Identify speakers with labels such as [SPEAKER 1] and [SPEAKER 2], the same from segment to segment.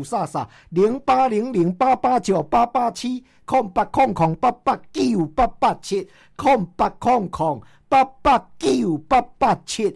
[SPEAKER 1] 有啥啥？0800889887空8空空8898887空8空空8898887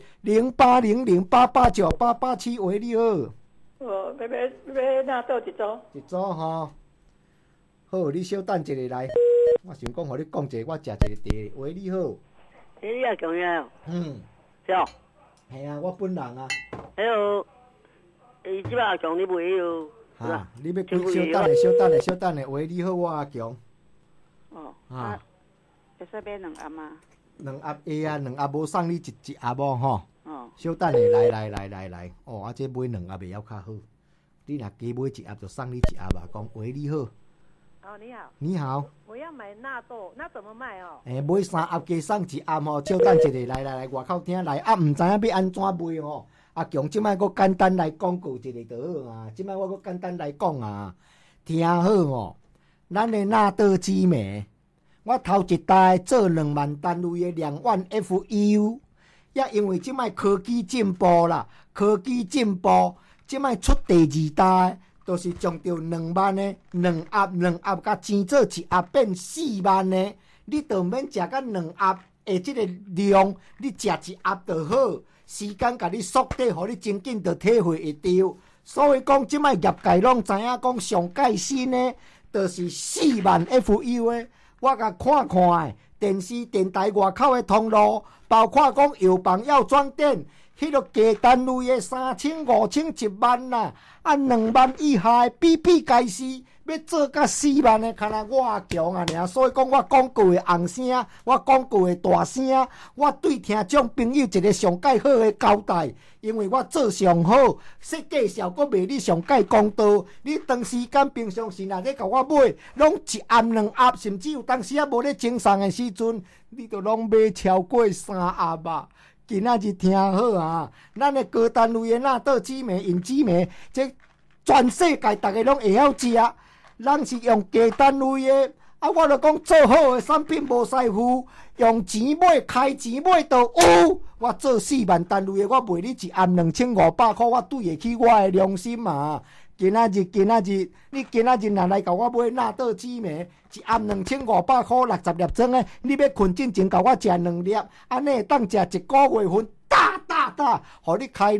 [SPEAKER 1] 0800889887喂，你好。
[SPEAKER 2] 要哪倒一组？
[SPEAKER 1] 一组吼。好，你稍等一下来。我想讲，互你讲一下，我食一个茶。喂，你好。
[SPEAKER 2] 你也讲呀？是哦。
[SPEAKER 1] 系啊，我本人啊。
[SPEAKER 2] 还有，即摆阿强你袂哟。
[SPEAKER 1] 哈，你要几？稍等咧。喂，你好，我阿强。
[SPEAKER 2] 哦。啊。会使买2盒吗
[SPEAKER 1] ？2盒会啊，2盒无送你一盒无吼。
[SPEAKER 2] 哦。
[SPEAKER 1] 稍等咧，来。哦，啊，这买2盒袂晓较好。你若加买1盒，就送你1盒啊。讲，喂，你好。
[SPEAKER 2] 哦，你好。
[SPEAKER 1] 你好。
[SPEAKER 2] 我要买纳豆，那怎么卖哦？
[SPEAKER 1] 买3盒加送1盒吼，稍等一下，来，外口听来啊，唔知影要安怎卖吼。阿强，即摆我简单来广告一下就好啊。即摆我简单来讲啊，听好哦。咱的纳豆紫梅，我头一代做2万单位的2万 FU， 也因为即摆科技进步啦，即摆出第2代。都是将着2万的2盒，甲煎做1盒变4万的，你就免食到2盒的即个量，你食1盒就好。时间甲你缩短，互你真紧就体会会到。所以讲，即摆业界拢知影讲上盖新的，就是4万 FU 的。我甲看的电视、电台外口的通路，包括讲药房、药妆店。迄个低单位的3000、5000、1万啦，啊2万以下的比皆是要做到4万的，看来我阿强啊尔，所以讲我广告的红声，我广告的大声，我对听众朋友一个上介好的交代，因为我做上好，设计效果卖你上介公道。你长时间平常时若咧甲我买，拢1盒2盒，甚至有当时啊无咧精送的时阵，你都拢买超过3盒啊。今仔日听好啊！咱的高单位的纳豆紫梅、银紫梅，这全世界大家拢会晓食。咱是用低单位的，啊，我著讲做好的产品无师傅，用钱买、开钱买都有。我做4万单位的，我卖你1盒2500块，我对得起我的良心嘛。今仔日，你今仔日若来甲我买纳豆紫梅，1盒2500块，60粒装的，你要困进前甲我食2粒，安尼会当食1个月份，互你开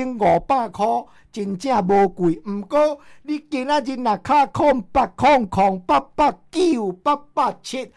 [SPEAKER 1] 2500块，真正无贵。毋过你今仔日若卡0800889887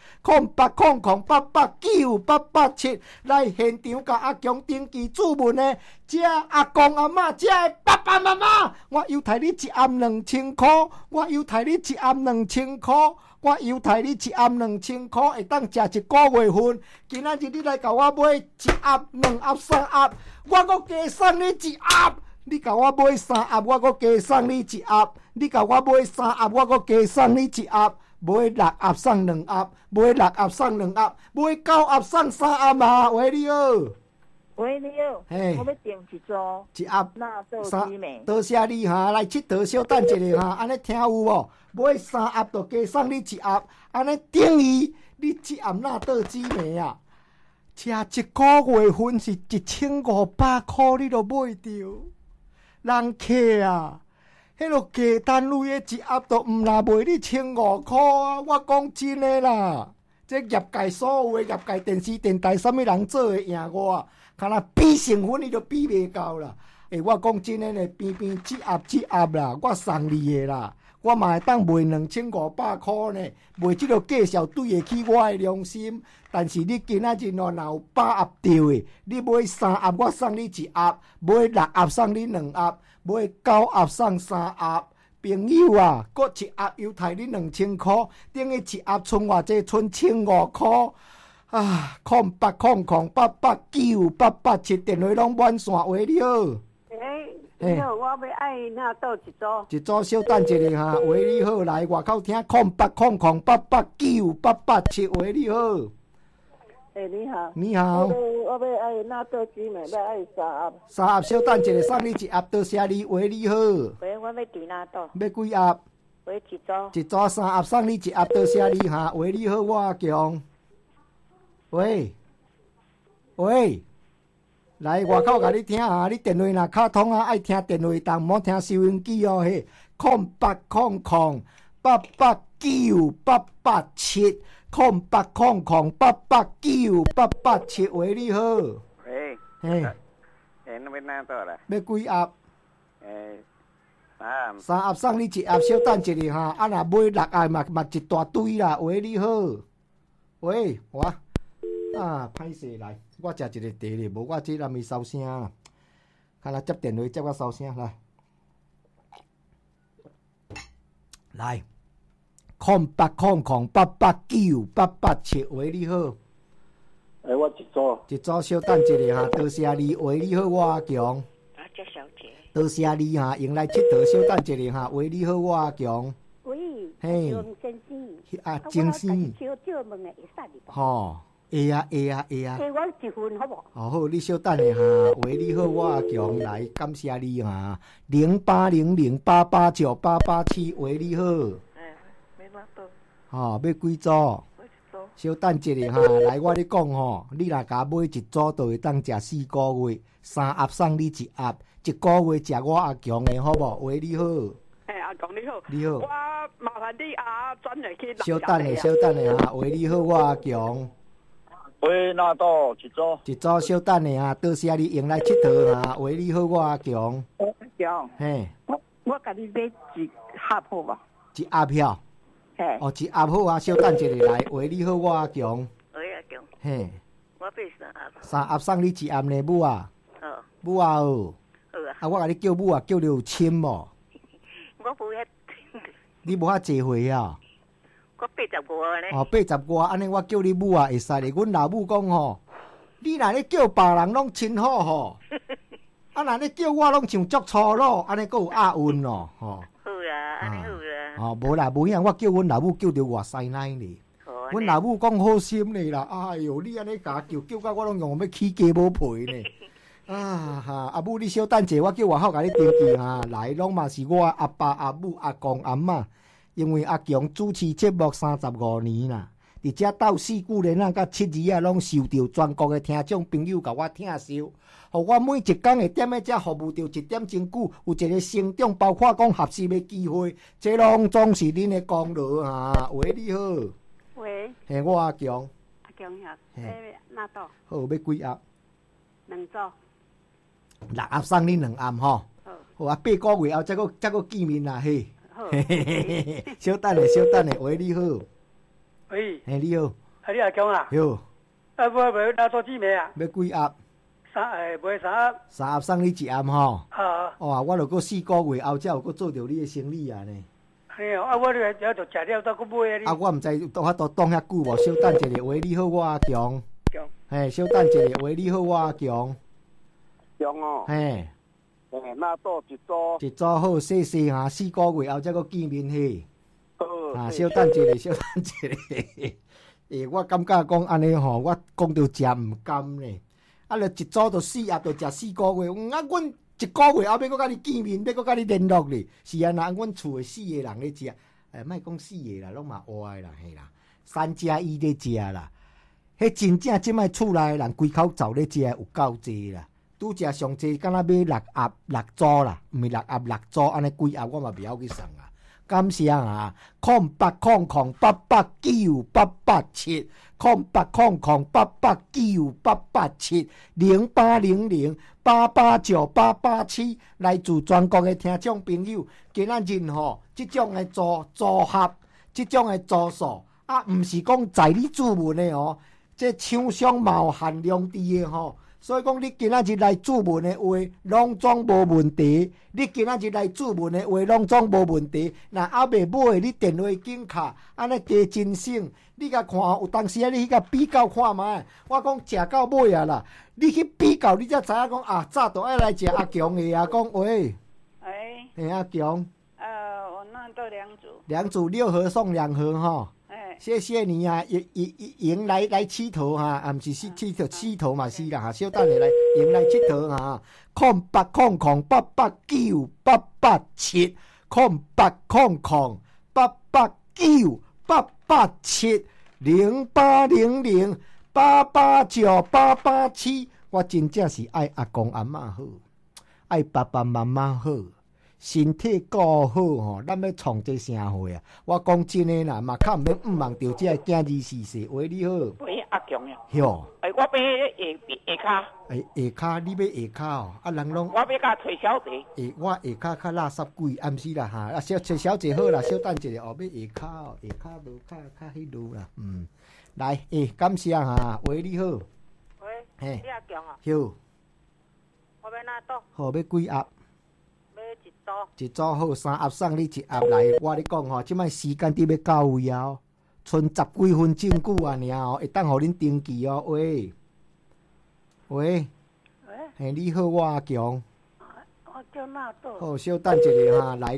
[SPEAKER 1] 0800889887来现场甲阿强登记注文的，这阿公阿嬷，这爸爸妈妈，我优待你1盒2000块，我优待你1盒2000块。我优待你1盒2000块，会当食1个月份。今仔日你来甲我买1盒、2盒、3盒，我阁加送你1盒。你甲我买3盒，我阁加送你1盒。你甲我买3盒，我阁加送你1盒。买6盒送2盒，买6盒送2盒，买9盒送3盒嘛。喂，你好。
[SPEAKER 2] 喂，你好。嘿，我要订一组。
[SPEAKER 1] 1盒。
[SPEAKER 2] 纳豆紫梅。
[SPEAKER 1] 多谢你哈，来佚佗稍等一下哈，安尼听有无？买3盒就加送你1盒，安尼等于你1盒纳豆紫梅啊，吃1个月份是1500块，你都买着。人客啊，迄落低单位的1盒都毋若卖你1500块啊！我讲真的啦，这业界所有的业界电视电台，啥物人做会赢我？看若比成分，你都比袂到啦。我讲真的咧，边1盒啦，我送你的啦。我嘛会当卖2500块呢，卖即个介绍对得起我的良心。但是你今仔日若有把握到的，你买3盒我送你1盒，买6盒送你2盒，买9盒送3盒。朋友啊，搁1盒优待你2000块，等于1盒剩偌济？剩1500块。啊，0800889887电话拢满线，喂，你好。
[SPEAKER 2] 你好，我要爱纳豆一组
[SPEAKER 1] 稍等一下哈。喂，你好，来外口听0800889887，喂，你好。
[SPEAKER 2] 你好。
[SPEAKER 1] 你好。
[SPEAKER 2] 我要爱纳豆紫梅，要爱3盒。
[SPEAKER 1] 3盒，稍等一下，送你1盒，多谢你。喂，你好。
[SPEAKER 2] 喂，我要订纳豆。
[SPEAKER 1] 要几盒？
[SPEAKER 2] 喂，一组。
[SPEAKER 1] 一组3盒，送你1盒，多谢你哈。喂，你好，我阿强。喂。来外口甲你听啊！你电话若卡通啊，爱听电话筒，毋好听收音机哦。嘿 0800889887，0800889887，喂，你好。
[SPEAKER 2] 喂。
[SPEAKER 1] 嘿。
[SPEAKER 2] 那边哪多啦？
[SPEAKER 1] 要几盒？
[SPEAKER 2] 三
[SPEAKER 1] 盒送你一盒，小等一下哈。啊，若买6盒嘛一大堆啦。喂，你好。喂，我歹势来，我食一个茶咧，无我这暗暝收声啦。看来接电话接我收声来，0800889887，喂，你好。
[SPEAKER 3] 我一组
[SPEAKER 1] 小等一下哈，多谢你。喂，你好，我阿强。
[SPEAKER 4] 这小姐。
[SPEAKER 1] 多谢你哈，用来佚佗，小等一下哈。喂，你好，我阿强。
[SPEAKER 4] 喂。
[SPEAKER 1] 嘿。
[SPEAKER 4] 先生。
[SPEAKER 1] 先生。
[SPEAKER 4] 少问会使哩无？
[SPEAKER 1] 吼，会啊。
[SPEAKER 4] 给我一份好无？
[SPEAKER 1] 好，你小等下哈。喂，你好，我阿强来，感谢你哈。0800889887，喂，你好。
[SPEAKER 4] 没哪多。
[SPEAKER 1] 要几组？小等一下哈，来我咧讲吼，你若甲买一组，就会当食4个月，3盒送你1盒，1个月食我阿强的好无？喂，你好。
[SPEAKER 5] 阿强你好。
[SPEAKER 1] 你好。
[SPEAKER 5] 我麻烦你转下去。
[SPEAKER 1] 小等下哈。喂，你好，我阿强。
[SPEAKER 3] 喂，哪多一组？
[SPEAKER 1] 一组小等下哈，多谢你用来佚佗哈。喂，你好，我阿强。
[SPEAKER 2] 阿强。
[SPEAKER 1] 嘿。
[SPEAKER 2] 我甲你买一盒好无？
[SPEAKER 1] 一盒票。一盒好啊，小等一下来。喂，你好，我阿强。
[SPEAKER 4] 喂，阿强。
[SPEAKER 1] 嘿。
[SPEAKER 4] 我买3盒。
[SPEAKER 1] 3盒送你1盒呢，母啊。母啊哦。
[SPEAKER 4] 好啊。
[SPEAKER 1] 我甲你叫母啊，叫你有亲无？
[SPEAKER 4] 我无遐。
[SPEAKER 1] 你无遐济岁啊？
[SPEAKER 4] 我80外呢。
[SPEAKER 1] 80外，安尼我叫你母啊会使哩。阮老母讲吼，你若咧叫别人拢亲好吼，若咧叫我拢像足粗鲁，安尼佫有押韵咯，吼。
[SPEAKER 4] 好啊，安尼好啊。
[SPEAKER 1] 无啦，无影，我叫阮老母叫着外师奶哩。阮老母讲好心哩啦，哎哟，你安尼甲叫到我拢用要起鸡母皮呢。阿母你小等者，我叫外口甲你登记哈，来拢嘛是我阿爸阿母阿公阿嬷，因为阿强主持节目35年啦，伫遮斗4句年甲7字拢受到全国的听众朋友甲我听受。互我每一工会踮咧遮服务着1点钟久，有一个成长，包括讲合适的机会，这拢总是恁的功劳哈。喂，你好。
[SPEAKER 2] 喂。
[SPEAKER 1] 嘿，我阿强。
[SPEAKER 2] 阿强呀，哪多？
[SPEAKER 1] 好，要几盒
[SPEAKER 2] ？2组。
[SPEAKER 1] 6盒送你2盒吼。好啊，8个月后才个见面啦嘿。
[SPEAKER 2] 好。
[SPEAKER 1] 小等下。喂，你好。
[SPEAKER 3] 喂。
[SPEAKER 1] 嘿，你好。
[SPEAKER 3] 你阿强啊？
[SPEAKER 1] 有。
[SPEAKER 3] 买哪组姊妹啊？
[SPEAKER 1] 要几盒
[SPEAKER 3] 买3盒。
[SPEAKER 1] 3盒送你1盒吼。
[SPEAKER 3] 哦，
[SPEAKER 1] 我著搁4个月后才有搁做着你的生意啊呢。
[SPEAKER 3] 嘿哦，我了就食了，再搁买啊你。
[SPEAKER 1] 我毋知我都当遐久无，小等一下。喂，你好，我阿强。嘿，小等一下。喂，你好，我阿强。
[SPEAKER 3] 强哦。
[SPEAKER 1] 嘿。
[SPEAKER 3] 那多一组。
[SPEAKER 1] 一组好，谢谢哈，4个月后才搁见面嘿。
[SPEAKER 3] 好。
[SPEAKER 1] 小等一下。我感觉讲安尼吼，我讲着食毋甘呢。就一组就4盒，就食4个月。阮1个月后要搁甲你见面，要搁甲你联络哩。是啊，阮厝的4个人咧食，莫讲4个啦，拢嘛活的啦，嘿啦，3+1咧食啦。迄真正即摆厝内人规口走咧食有够济啦。拄食上济，敢若买6盒6组啦，毋是6盒6组，安尼几盒我嘛袂晓去送啊。感谢啊，0800889887，0800889887，来自全国的听众朋友，今仔日吼，即种的组合，即种的组数毋是讲在你注文的哦，这厂商嘛有限量伫的吼。所以讲，你今仔日来注文的话，拢总无问题。你今仔日来注文的话，拢总无问题。若还袂买，你电话紧卡，安尼加真省。你甲看，有当时你去甲比较看卖。我讲食到尾啊啦，你去比较，你才知影讲早都爱来食阿强的啊。讲喂，嘿阿强，
[SPEAKER 2] 我那都
[SPEAKER 1] 2组6盒送2盒吼。谢谢你啊，赢来佚佗哈，毋是佚佗嘛是啦哈，小等下来赢来佚佗哈，0800889887，0800889887，我真正是爱阿公阿嬷好，爱爸爸妈妈好， 身体顾好吼，咱要创这社会啊！我讲真诶啦，嘛较毋免望着这囝儿逝世。喂，你好。
[SPEAKER 6] 喂，阿强呀。
[SPEAKER 1] 哟。
[SPEAKER 6] 我买下
[SPEAKER 1] 下骹，你买下骹哦？啊，人拢。
[SPEAKER 6] 我买甲崔小姐。
[SPEAKER 1] 我下骹较垃圾贵，暗时啦哈。啊，崔小姐好啦，稍等一下哦，买下骹哦，下骹无较迄路啦。来，感谢哈。喂，你好。
[SPEAKER 4] 喂，你阿强哦？
[SPEAKER 1] 哟。
[SPEAKER 4] 我要哪倒？
[SPEAKER 1] 好，要几盒？
[SPEAKER 4] 一
[SPEAKER 1] 组好，3盒送你1盒来。我你讲吼，即摆时间伫要到位啊，剩10几分钟久啊，尔哦，会当互恁登记哦。喂，嘿，你好，我阿强。
[SPEAKER 2] 我叫哪倒？
[SPEAKER 1] 好，稍等一下哈，来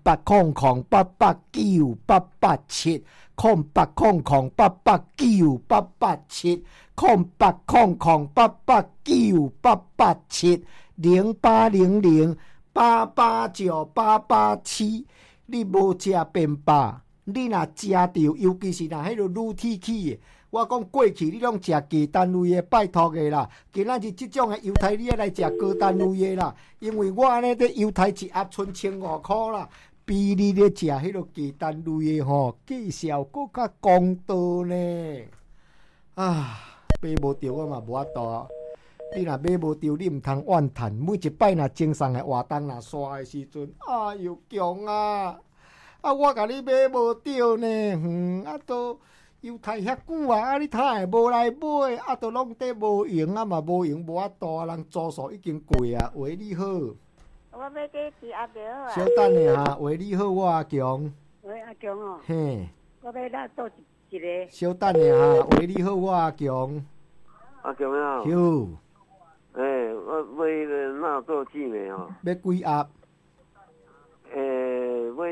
[SPEAKER 1] 0800889887，08008887，08008897，你无食便饱，你若食着，尤其是若迄落乳铁起的，我讲过去你拢食高单位的，拜托的啦。今仔日即种的犹太你也来食高单位的啦，因为我安尼伫犹太一盒剩1500啦，比你咧食迄落高单位的吼，价钱搁较公道呢。啊，买无着我嘛无法度。你若买无着，你毋通怨叹。每一摆若精神的活动若煞的时阵，哎哟强啊！我甲你买无着呢，都犹太遐久啊，你他会无来买，都拢得无用嘛无用，无法度人租数已经贵啊。喂，你好。
[SPEAKER 2] 我要买几盒就好啊。
[SPEAKER 1] 稍等下哈，喂，你好，我阿强。
[SPEAKER 2] 喂，阿强哦。
[SPEAKER 1] 嘿。
[SPEAKER 2] 我要哪倒一个？
[SPEAKER 1] 稍等下哈，喂，你好，我阿强。
[SPEAKER 3] 阿强啊。
[SPEAKER 1] 哟。
[SPEAKER 3] 我买个哪做姊妹哦？
[SPEAKER 1] 要几盒？
[SPEAKER 3] 买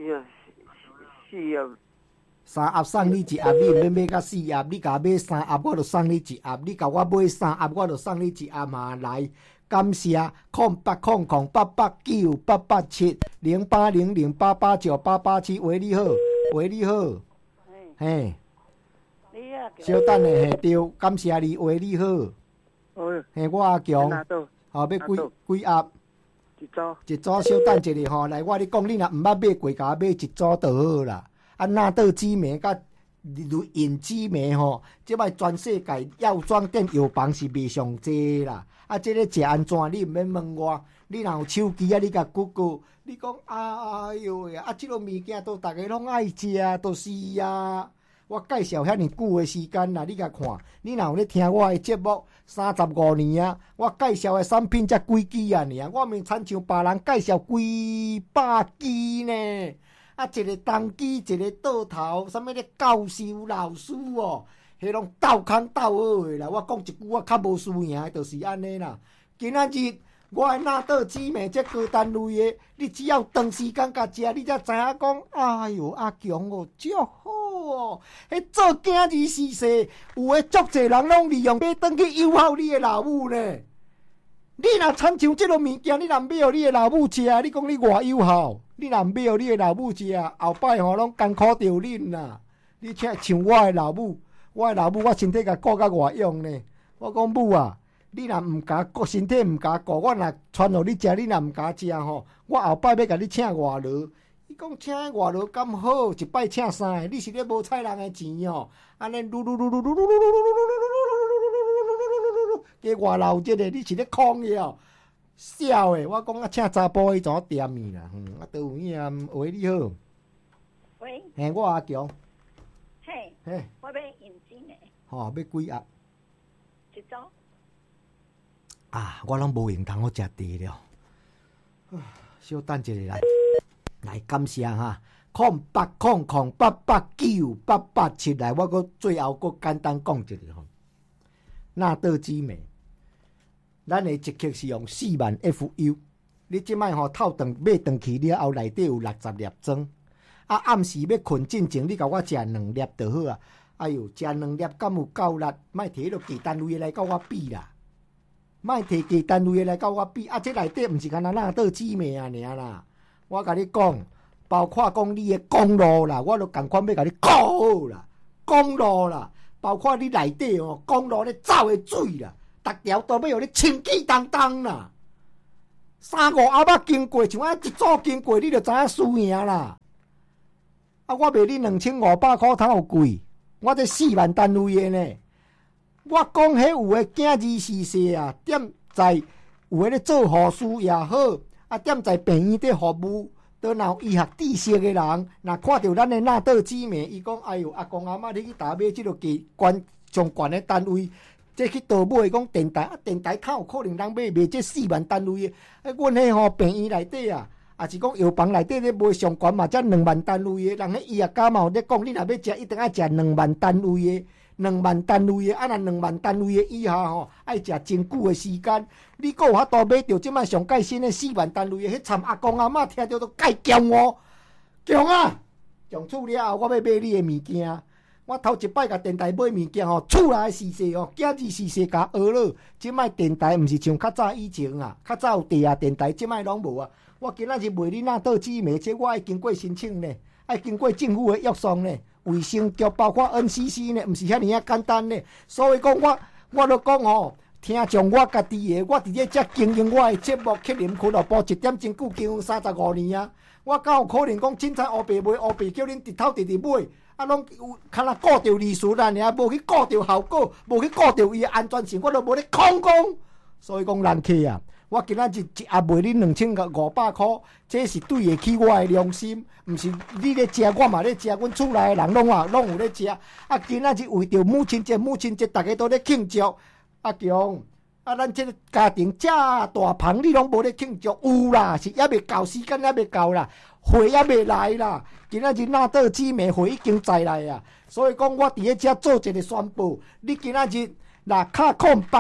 [SPEAKER 3] 4盒。
[SPEAKER 1] 3盒送你1盒，你毋免买到4盒，你甲我买3盒，我就送你1盒；你甲我买3盒，我就送你1盒嘛。来，感谢08008878870800889887。喂，你好，喂，你好，嘿，稍等下，嘿，对，感谢你，喂，你好。嘿，我阿强，要几盒？一组，稍等一下吼。来，我你讲，你若毋捌买过，甲我买1组就好啦。纳豆紫梅甲银紫梅吼，即摆全世界药妆店药房是卖上济啦。即个食安怎？你毋免问我。你若有手机你甲 Google， 你讲哎哟喂，即个物件都逐个拢爱食，就是啊。我介绍遐尼久的时间啦，你甲看，你若有咧听我的节目35年啊，我介绍的产品才几支啊尔，我免亲像别人介绍几百支呢。一个当机，一个倒头，啥物咧教授老师哦，迄拢斗空斗好的啦。我讲一句，我较无输赢的，就是安尼啦。今仔日我的纳豆姊妹这高单位的，你只要长时间甲食，你才知影讲，哎哟，阿强哦，足好哦。迄做囝儿逝世，有诶足侪人拢利用买转去诱惑你的老母呢。你若亲像即落物件，你若买互你的老母食，你讲你偌有效？你若买互你的老母食，后摆吼拢艰苦着恁啦。你像我的老母，我身体甲顾甲偌用呢。我讲母啊，你若毋甲顾身体毋甲顾，我若传互你食，你若毋甲食吼，我后摆要甲你请外劳。伊讲请外劳敢好，一摆请3个，你是咧无菜人的钱哦。安尼加外劳即个，你是咧空的哦，笑的。我讲请查甫迄种点面啦，都有影。喂，你好。
[SPEAKER 2] 喂。
[SPEAKER 1] 嘿，我阿强。
[SPEAKER 2] 嘿。我要银子呢。
[SPEAKER 1] 要几盒？1
[SPEAKER 2] 组。
[SPEAKER 1] 我拢无用通好食地了。稍等一下来感谢哈，0800889887来，我搁最后搁简单讲一下吼。纳豆紫梅。咱的一克是用4万 FU， 你即摆吼套顿买顿去了后，内底有60粒装。暗时要困进前，你甲我食2粒就好啊。哎哟，食2粒敢有够力？莫摕迄落鸡单位来甲我比啦，莫摕鸡单位来甲我比。这内底毋是干那纳豆紫梅啊尔啦。我甲你讲，包括讲你的公路啦，我都共款要甲你讲好啦，公路啦，包括你内底公路咧走的水啦。逐条都要互你清气当当啦， 3、5盒仔经过，像安一组经过，你就知影输赢啦。啊，我卖你2500块，头有贵，我这4万单位的呢。我讲迄有诶囝儿逝世啊，踮在有诶咧做护士也好，啊踮在病院伫服务，倒若有医学知识诶人，若看到咱诶纳豆姊妹，伊讲哎哟，阿公阿嬷你去搭买即落机关上悬诶单位，这去倒买讲电台，啊电台较有可能人买这4万单位诶，阮迄吼病院内底啊。也是讲药房内底咧卖上悬嘛，才2万单位诶，人迄医学家嘛有咧讲，你若要食，一定爱食2万单位诶。2万单位的，啊，若2万单位的以下吼，爱食真久的时间。你阁有法度买到即摆上盖新的4万单位的，迄惨阿公阿嬷听到都介强哦，强啊！从厝了后，我要买你的物件。我头一摆甲电台买物件吼，厝内逝世哦，囝儿逝世甲学了。即摆电台毋是像较早以前啊，较早有地下电台，即摆拢无啊。我今仔日卖你那倒姊妹，这我爱经过申请呢，爱经过政府的约束呢。卫生局包括 NCC 呢，毋是遐尔啊简单呢。所以讲我都讲吼，听从我家己的，我伫咧遮经营我的节目，克林俱乐部1点真久，经营35年啊。我敢有可能讲凊彩乌白卖，乌白叫恁直头直买，啊，拢有敢若顾着利润啊，尔无去顾着效果，无去顾着伊的安全性，我都无咧空讲。所以讲人客啊。我今仔日一盒卖你2500块，这是对得起我的良心，毋是你咧食，我嘛咧食，阮厝内的人拢有咧食。啊，今仔日为着母亲节，大家都咧庆祝。啊强，啊，咱这个家庭遮大棚，你拢无咧庆祝，有啦，是还未到时间，还未到啦，会还未来啦。今仔日纳豆姊妹会已经在来啊，所以讲我伫咧遮做一个宣布，你今仔日若卡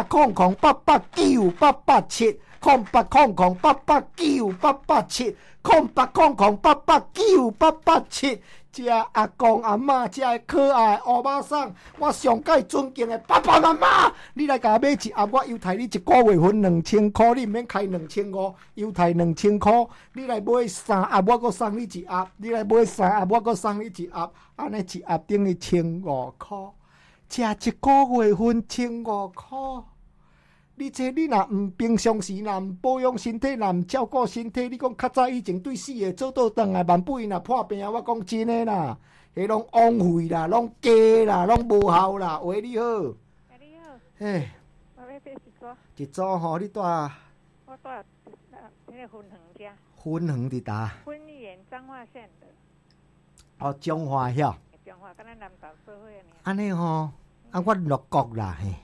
[SPEAKER 1] 0800889887。0800889887，0800889887，这阿公阿嬷，这可爱的乌马桑，我上界尊敬的爸爸妈妈，你来甲我买一盒，我优待你一个月份2000块，你毋免开2500，优待2000块，你来买3盒，我阁送你一盒，你来买3盒，我阁送你一盒，安尼一盒等于1500块，食一个月份1500块。你若毋平常时，若毋保养身体，若毋照顾身体，你讲较早以前对死的做倒转来，万不伊若破病，我讲真的啦，迄拢枉费啦，拢假啦，拢无效啦。喂，你好。
[SPEAKER 4] 你好。
[SPEAKER 1] 嘿。
[SPEAKER 4] 我要买一组。
[SPEAKER 1] 一组吼，你住？我
[SPEAKER 4] 住迄个分园遮。
[SPEAKER 1] 分园伫搭？
[SPEAKER 4] 分园彰化县的。
[SPEAKER 1] 哦，彰化遐。
[SPEAKER 4] 彰化，敢若南投社会安尼。
[SPEAKER 1] 安尼吼，啊，我乐国啦嘿。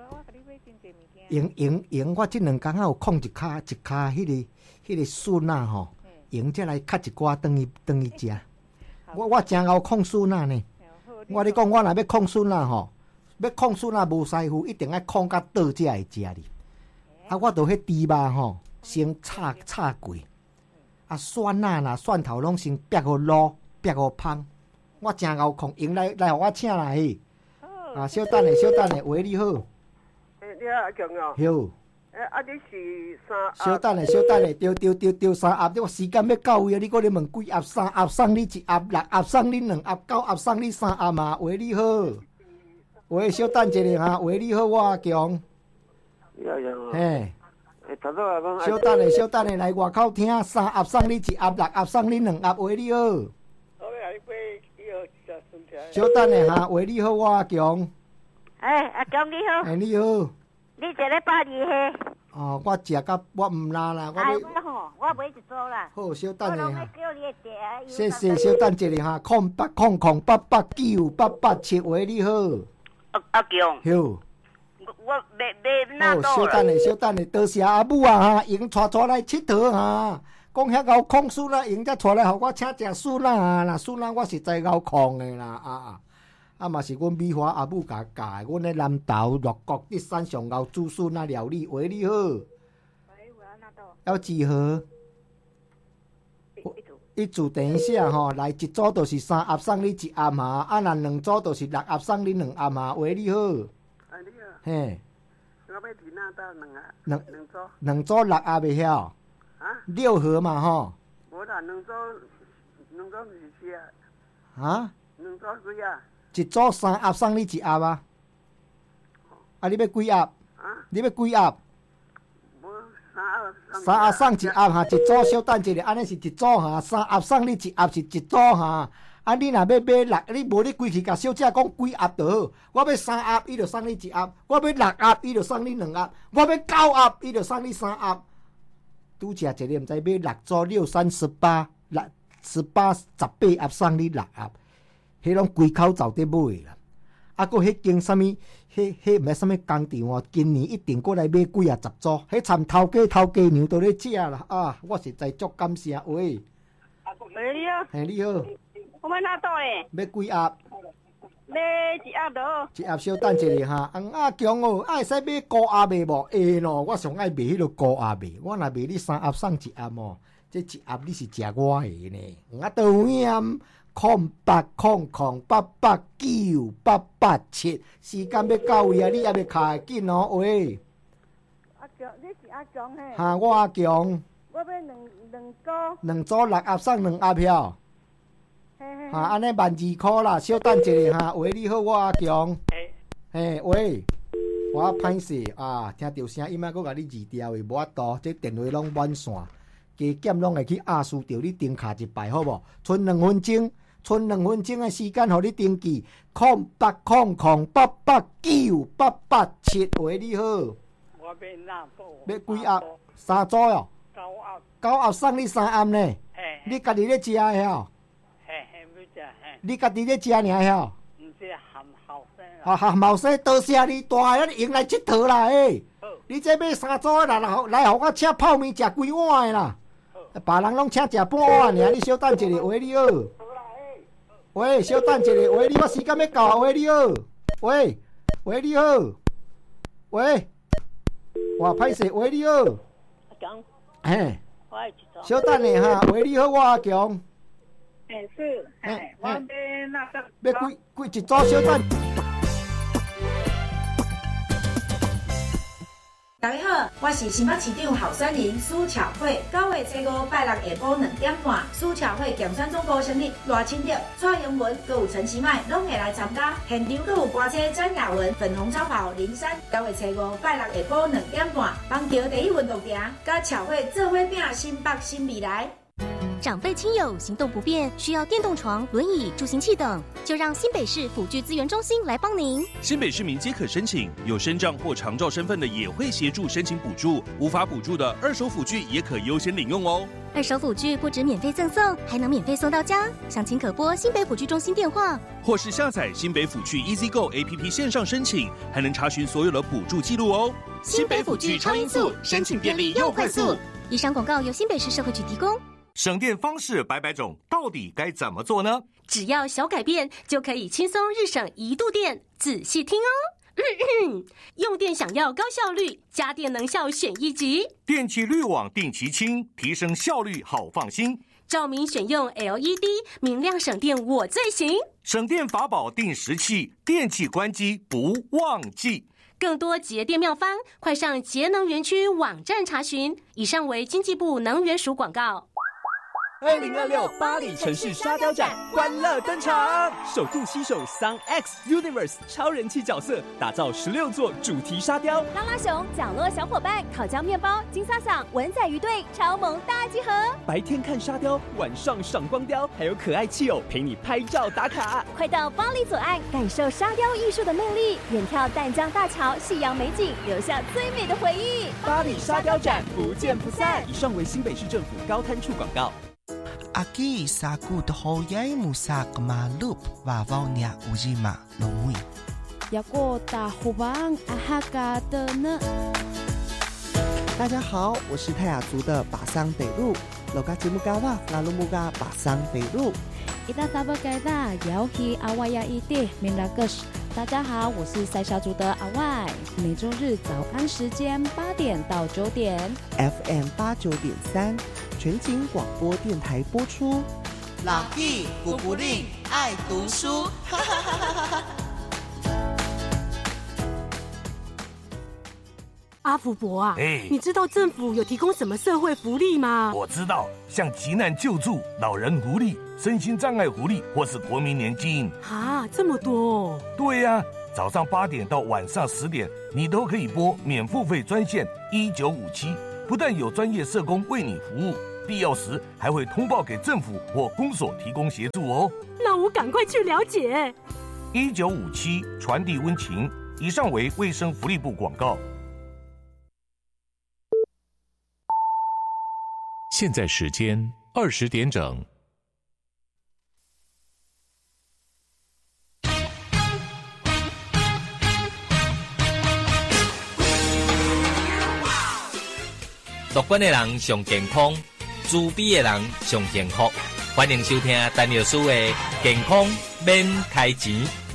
[SPEAKER 1] 用我即2工有空一骹迄个笋啊吼，用才来较一寡等于食。我真够控笋啊呢。我咧讲，我若要控笋啊吼，要控笋啊无师傅，一定爱控到倒才会食哩。啊，我著迄猪肉吼，先炒过，啊蒜啊啦蒜头拢先煸互卤，煸互芳。我真够控，用来互我请来嘿。啊，小等下，喂，你好。
[SPEAKER 3] 你好，阿强哦。
[SPEAKER 1] 有。
[SPEAKER 3] 啊，你是3盒？
[SPEAKER 1] 小等下，对3盒，这时间要到位啊！你搁咧问几盒？3盒送你1盒，6盒送你2盒，9盒送你3盒嘛？喂，你好。喂，小等一下哈。喂，你好，我阿强。
[SPEAKER 3] 你好，强。
[SPEAKER 1] 嘿。
[SPEAKER 3] 头拄啊讲。
[SPEAKER 1] 小等下，来外口听，3盒送你1盒，6盒送你2盒。喂，你好。小等下哈。喂，你好，我阿强。
[SPEAKER 4] 阿强你好。
[SPEAKER 1] 你好。
[SPEAKER 4] 你坐咧巴黎嘿？
[SPEAKER 1] 哦，我食甲我毋拉啦，我要。
[SPEAKER 4] 我买一组啦。
[SPEAKER 1] 好，小等下哈。谢
[SPEAKER 4] 谢，
[SPEAKER 1] 小等一下哈，0800889887，喂，你好。
[SPEAKER 6] 阿强。
[SPEAKER 1] 好。
[SPEAKER 6] 我买哪
[SPEAKER 1] 倒啦？好，小等下，多谢阿母啊哈，用带来佚佗哈。讲遐敖空笋啊，用才带来，互我请食笋啊，若笋啊，我实在敖空的啦啊嘛是阮美华阿母教教的，阮咧南投乐国第3上敖煮笋啊料理。喂，你好。喂，
[SPEAKER 4] 我哪倒？
[SPEAKER 1] 要几盒？一组等一下吼，来一组就是3盒送你1盒嘛，啊若2组就是6盒送你2盒嘛。喂，你好。
[SPEAKER 3] 你好。
[SPEAKER 1] 嘿。
[SPEAKER 3] 我要伫哪倒2盒？2组。
[SPEAKER 1] 2组6盒袂晓？啊？6盒嘛吼。
[SPEAKER 3] 无啦，2组是4
[SPEAKER 1] 盒。啊
[SPEAKER 3] ？2组几啊？
[SPEAKER 1] 一组3盒送你1盒啊！啊，你要几盒？啊？你要几盒？
[SPEAKER 3] 无
[SPEAKER 2] 3盒
[SPEAKER 1] 送一盒哈，一组小等一下，安尼是一组哈，3盒送你一盒是一组哈。啊，你若要买6，你无你规去甲小姐讲几盒就好。我要3盒，伊就送你1盒；我要6盒，伊就送你2盒；我要9盒，伊就送你3盒。拄则一个毋知买6组6、3、18，18、18盒送你6盒，迄拢规口走伫买啦。啊，佫迄间啥物？迄毋知啥物工厂哦，今年一定过来买几啊10组。迄参头家娘都咧食啦啊！我实在足感谢喂。
[SPEAKER 2] 喂，你好。
[SPEAKER 1] 嘿，你好。
[SPEAKER 2] 我要哪倒咧？
[SPEAKER 1] 要几盒？
[SPEAKER 2] 要1盒就好。
[SPEAKER 1] 一盒小等一下哈。红阿强哦，会使买高盒的无？会咯，我上爱买迄个高盒的。我若买你3盒送1盒哦，这1盒你是食我的呢。红阿豆险0800889887，时间要到位啊！你还袂卡紧哦喂。
[SPEAKER 2] 阿强，你是阿强嘿？
[SPEAKER 1] 哈，我阿强。
[SPEAKER 2] 我要两组。
[SPEAKER 1] 2组6盒送2盒票。
[SPEAKER 2] 嘿，
[SPEAKER 1] 哈，安尼12000块啦，小等一下哈。喂，你好，我阿强。嘿，喂，我歹势啊，听到声音啊，佫甲你移掉的，无法度，这电话拢满线，加减拢会去压输掉你登卡一摆，好无？剩2分钟的时间，互你登记。0800889887，喂，你好。
[SPEAKER 5] 我要哪组？
[SPEAKER 1] 要几盒？3组哦。9盒送你3盒呢。你家己咧食的吼？你家己咧食尔吼？
[SPEAKER 5] 毋是含后生
[SPEAKER 1] 啊！含后生，多谢你大个用来佚佗啦诶！你这买3组啦，来互我请泡面食规碗的啦。别人拢请食半碗尔，你小等一下，喂，你好。喂，小等一下，喂，你我时间要到啊，喂，你好。喂，你好。喂，哇，歹势，喂，你好。
[SPEAKER 2] 阿强。
[SPEAKER 1] 嘿。
[SPEAKER 2] 我要1组。
[SPEAKER 1] 小等下哈，喂，你好，我阿强。
[SPEAKER 2] 是，我要那个。
[SPEAKER 1] 要几组小等。
[SPEAKER 7] 大家好，我是新北市长候选人苏巧慧。9月初5拜六下晡2点半，苏巧慧竞选总部成立，赖清德、蔡英文、佮有陈其迈拢会来参加。现场佮有歌星詹雅雯、粉红超跑林珊。9月初5拜六下晡2点半，邦桥第一运动场，甲巧慧做伙拼新北新未来。
[SPEAKER 8] 长辈亲友行动不便，需要电动床、轮椅、助行器等，就让新北市辅具资源中心来帮您。
[SPEAKER 9] 新北市民皆可申请，有身障或长照身份的也会协助申请补助，无法补助的2手辅具也可优先领用哦。
[SPEAKER 8] 2手辅具不止免费赠送，还能免费送到家。详情可拨新北辅具中心电话，
[SPEAKER 9] 或是下载新北辅具 EasyGo APP 线上申请，还能查询所有的补助记录哦。
[SPEAKER 8] 新北辅具超音速，申请便利又快速。以上广告由新北市社会局提供。
[SPEAKER 10] 省电方式百种，到底该怎么做呢？
[SPEAKER 11] 只要小改变，就可以轻松日省1度电。仔细听哦。用电想要高效率，家电能效选1级。
[SPEAKER 10] 电气滤网定期清，提升效率好放心。
[SPEAKER 11] 照明选用 LED， 明亮省电我最行。
[SPEAKER 10] 省电法宝定时器，电器关机不忘记。
[SPEAKER 11] 更多节电妙方，快上节能园区网站查询。以上为经济部能源署广告。
[SPEAKER 12] 2026巴黎城市沙雕展欢乐登场，首度携手 Sun X Universe 超人气角色，打造16座主题沙雕。
[SPEAKER 13] 拉拉熊、角落小伙伴、烤焦面包、金萨萨、文仔鱼队超萌大集合。
[SPEAKER 12] 白天看沙雕，晚上赏光雕，还有可爱气友陪你拍照打卡。
[SPEAKER 13] 快到巴黎左岸，感受沙雕艺术的魅力，远眺淡江大桥、夕阳美景，留下最美的回忆。
[SPEAKER 12] 巴黎沙雕展不见不散。以上为新北市政府高滩处广告。
[SPEAKER 14] Aki sakut hoyai musak malup vavaunya ujima lomui.
[SPEAKER 15] Yako ta hubang ahaka的呢？
[SPEAKER 16] 大家好，我是泰雅族的巴桑北路。Loga Jimugawa Lalumuga 巴桑北路。
[SPEAKER 15] Ita tabagada Yaohi Awaya Iti Minagus。大家好，我是塞小族的阿外。每周日早安时间8点到9点
[SPEAKER 16] ，FM 89.3。全景广播电台播出。
[SPEAKER 14] 老弟古不吝爱读书，哈哈哈哈哈！
[SPEAKER 17] 阿福伯啊，你知道政府有提供什么社会福利吗？
[SPEAKER 18] 我知道，像急难救助、老人福利、身心障碍福利，或是国民年金。
[SPEAKER 17] 啊，这么多哦！
[SPEAKER 18] 对呀，早上8点到晚上10点，你都可以拨免付费专线1957。 不但有专业社工为你服务，必要时还会通报给政府或公所提供协助哦。
[SPEAKER 17] 那我赶快去了解。
[SPEAKER 18] 1957传递温情。以上为卫生福利部广告。
[SPEAKER 19] 现在时间20点整。
[SPEAKER 20] 乐观的人上健康，自卑的人上幸福。欢迎收听陈老师的健康免开钱。